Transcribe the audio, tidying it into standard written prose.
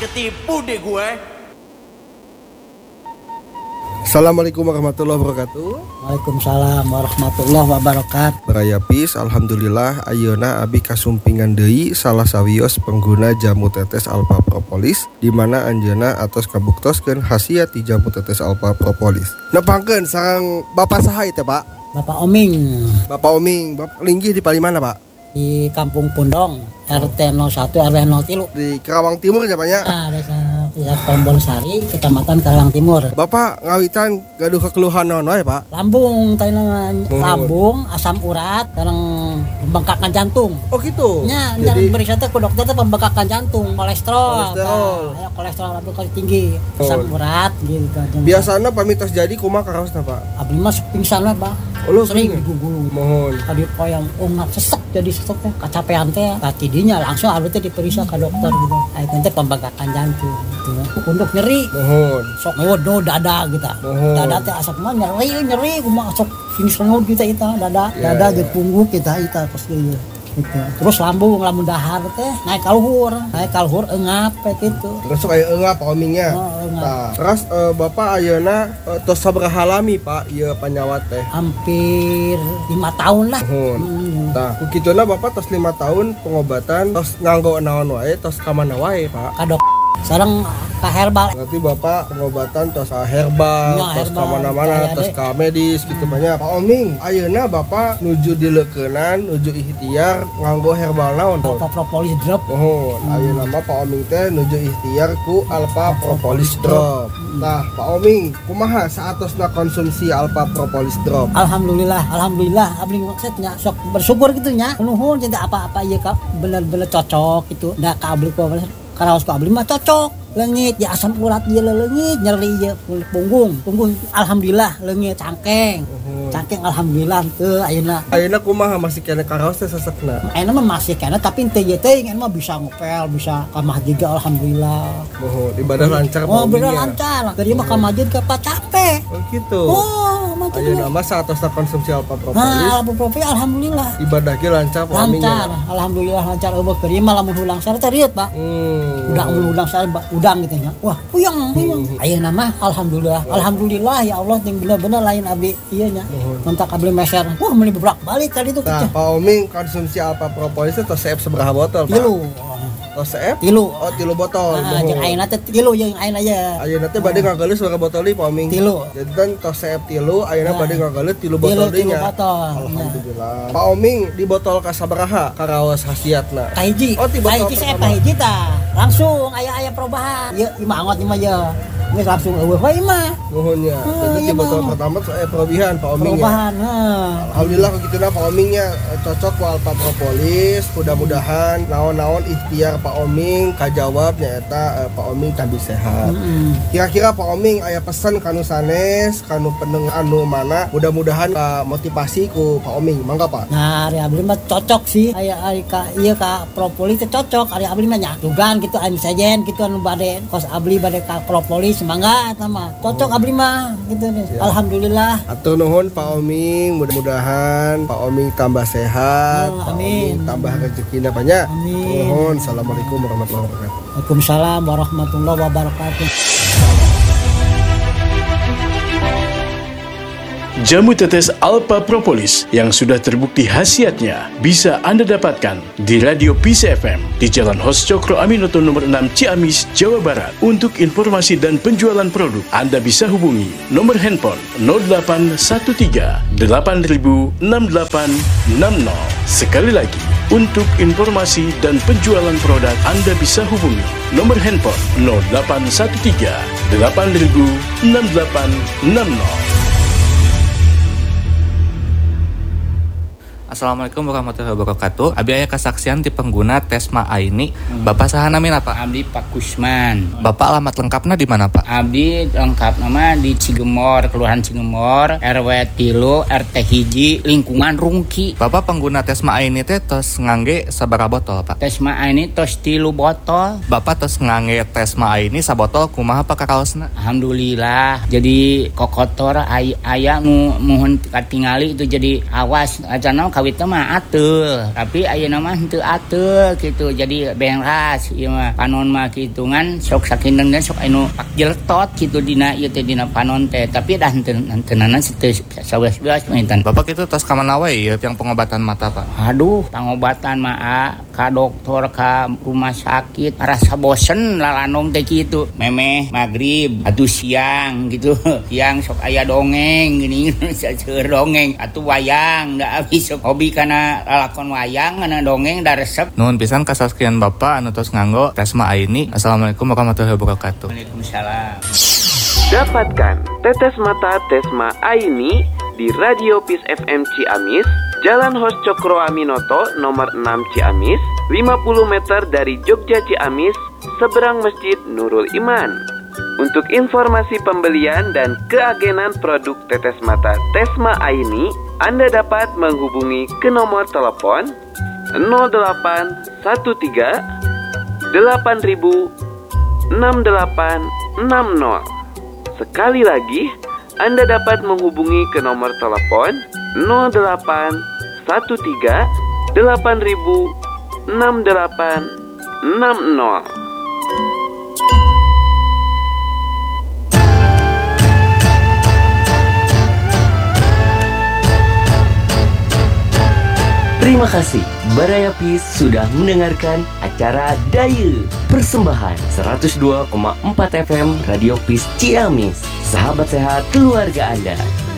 Ketipu deh gue. Assalamualaikum warahmatullahi wabarakatuh. Waalaikumsalam warahmatullahi wabarakatuh. Beraya pis, alhamdulillah ayeuna abi kasumpingan deui salah sawios pengguna jamu tetes alpha propolis di mana anjeunna atos kabuktoskeun khasiat ti jamu tetes alpha propolis. Nepangkeun sareng Bapak saha teh, Pak? Bapak Oming Bapak Oming, Bapak linggih di palimana, Pak? di Kampung Pundong, RT 01 RW 03. Di Karawang Timur ya, Pak ya? Desa Tombol Sari, Kecamatan Karawang Timur. Bapak ngawitan gaduh kekeluhan naon wae, Pak? Lambung, lambung, asam urat, sareng pembengkakan jantung. Oh gitu. Nya, Jadi berisa teh ku dokter teh pembengkakan jantung, kolesterol. Kolesterol. Aya kolesterol lambung kali tinggi, asam urat gitu. biasana pamitos jadi kumaha karaosna, Pak? Abdi mah pingsan we, Pak. Oh, lu Sering pingsan? digugulu. Mohon. Tadi poyang ungat sesek jadi sesek teh kacapean teh tidinya langsung abdi teh diperiksa ke dokter gitu. Ayeuna teh pembengkakan jantung gitu. Punduk nyeri. Mohon. Sok ngeudo dada gitu. Oh. Dada teh asap mah nyeri kumaha sok finish lengut kita dada Ya, dada ya. jeung punggung kita pasti gitu. Terus lambung dahar teh naik kaluhur engap gitu. Terus aya eungap Pak Omingnya. Oh, eungap. Nah, terus Bapak ayeuna tos sabaraha lami Pak ieu panyawat teh? Hampir 5 tahun lah. Mohon. Nah, kukituna Bapak tos 5 tahun pengobatan tos nganggo naon wae tos ka mana wae Pak? Kadok sareng ka herbal. Berarti Bapak pengobatan tos herbal, Ya, tos ka herbal. mana-mana, Kayak tos deh. ka medis gitu banyak. Pak Oming, ayeuna Bapak nuju dileukeunnan, nuju ikhtiar nganggo herbal naon? Alpha propolis drop. Mohon, ayeuna mah Pak Oming teh nuju ikhtiar ku Alpha Propolis Drop. Nah, Pak Oming, kumaha saatosna konsumsi Alpha Propolis Drop? Alhamdulillah abdi maksudnya sok bersyukur gitu nya. Nuhun jadi apa-apa ieu ka bener-bener cocok gitu. Da ka abdi ku karaos ku abdi mah cocok. Leungit ya asam urat ieu leungit, nyeri ieu punggung alhamdulillah leungit cangkeng. Cangkeng alhamdulillah teu ayeuna. Ayeuna kumaha masih kena karaos teh sesekna? Ayeuna mah masih kana tapi teu ieu teh mah bisa ngopel, bisa ka masjid alhamdulillah. Mohon ibadah lancar Pak Oh, bener Omingnya. lancar. Dari mah ka masjid ka capek. Oh gitu. Oh, macam Ayeuna mah saatosna konsumsi Alpha Propolis, Alhamdulillah alhamdulillah. ibadah ge lancar Pak Omingnya. Lancar, alhamdulillah lancar eueuh keur mah lamun hulang sare teh riet, Pak. Udang sare udang gitu nya. Wah, puyeng. Ayeuna mah alhamdulillah ya Allah jeung bener-bener lain abdi ieu nya. Kontak abdi meser. Wah, meuli bolak-balik tadi tuh Nah, Pak Oming konsumsi Alpha Propolis teh tos seep sabaraha botol, Pak? Tilu. Tos seep? Tilu. Oh, 3 botol. Nah, jeung ayeuna teh tilu jeung ayeuna ya. Ayeuna teh bade ngageuleus sabaraha botol deui Pak Oming? Tilu. Jadi kan tos seep 3, ayeuna bade ngageuleus 3 botol deui Tilu nya. botol. Alhamdulillah. Pak Oming di botol ka sabaraha karaos khasiatna? Kahiji. Oh, ti botol Kahiji saya pertama. kahiji tah. Langsung aya perubahan. Ieu imangot ieu mah ya. Geus langsung eueuh we mah. Nuhunnya. Jadi iya, di botol Bang. pertama perubahan Pak Oming ya. Perubahan. Alhamdulillah begitunya Pak Omingnya cocok ku Alpha Propolis. Mudah-mudahan naon-naon ikhtiar Pak Oming kajawab nyaeta Pak Oming tambah sehat. Kira-kira Pak Oming aya pesan kanu sanes, kanu pendengar anu mana mudah-mudahan motivasi ku Pak Oming. Mangga Pak. Nah, ari abdi mah cocok sih. Aya ari ka ieu ka propolis teh cocok. Ari abdi mah nya dugan gitu anu sajen gitu anu bade kos abdi bade ka propolis mangga eta mah. Cocok abdi mah gitu deh. Ya. Alhamdulillah. Atur nuhun Pak Oming, mudah-mudahan Pak Oming tambah sehat, Pak Amin. Oming tambah rezekinya banyak. Amin. Nuhun, assalamualaikum warahmatullahi wabarakatuh. Waalaikumsalam warahmatullahi wabarakatuh. Jamu tetes Alpha Propolis yang sudah terbukti khasiatnya bisa Anda dapatkan di Radio Peace FM di Jalan Hos Cokro Aminoto nomor 6 Ciamis, Jawa Barat. Untuk informasi dan penjualan produk, Anda bisa hubungi nomor handphone 0813 8000 6860. Sekali lagi, untuk informasi dan penjualan produk, Anda bisa hubungi nomor handphone 0813 8000 6860. Assalamualaikum warahmatullahi wabarakatuh. Abi aya kesaksian ti pengguna Tesma Aini. Bapak saha namina Pak? Abdi Pak Kusman. Bapak alamat lengkapna di mana Pak? Abdi lengkap nama di Cigemor, Kelurahan Cigemor, RW 3, RT 1, lingkungan Rungki. Bapak pengguna Tesma Aini teh tos ngangge sabaraha botol Pak? Tesma ini tos 3 botol. Bapak tos ngangge Tesma Aini sabotol kumaha Pak kakaosna? Alhamdulillah. Jadi kokotor aya mohon katingali itu jadi awas acan kawit mah atul, tapi ayeuna mah henteu atul gitu. Jadi beras ieu mah panon mah kitu ngan sok sakineun sok anu pak jeltot kitu dina ieu teh dina panon teh, tapi dah henteunan teu saweas-weas maintan. Bapak itu tos ka mana wae ya yang pengobatan mata, Pak? Aduh, pengobatan mah ka dokter, ka rumah sakit, rasa bosen lalanong teh kitu. Memeh magrib atuh siang gitu. Siang sok aya dongeng gini saeur dongeng atuh wayang da abis sok hobi kana lalakon wayang kana dongeng da resep. Nuhun pisan kasaskian Bapak anu tos nganggo Tesma Aini. Assalamualaikum warahmatullahi wabarakatuh. Waalaikumsalam. Dapatkan tetes mata Tesma Aini di Radio Peace FM Ciamis, Jalan Hos Cokro Aminoto nomor 6 Ciamis, 50 meter dari Jogja Ciamis, seberang Masjid Nurul Iman. Untuk informasi pembelian dan keagenan produk tetes mata Tesma Aini, Anda dapat menghubungi ke nomor telepon 0813 8000 6860. Sekali lagi, Anda dapat menghubungi ke nomor telepon 0813 8000 6860. Terima kasih, Baraya Peace sudah mendengarkan acara Dayu Persembahan 102,4 FM Radio Peace Ciamis. Sahabat sehat keluarga Anda.